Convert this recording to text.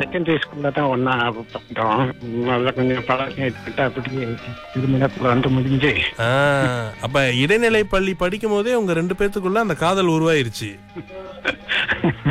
Secondary ஸ்கூல்ல தான் ஒன்னா பட்டோம். நல்லா கொஞ்சம் பழக்கம் ஏற்பட்டு அப்படி திருமணத்துல வந்து முடிஞ்சு. அப்ப இடைநிலை பள்ளி படிக்கும் போதே உங்க 2 பேத்துக்குள்ள அந்த காதல் உருவாயிருச்சு.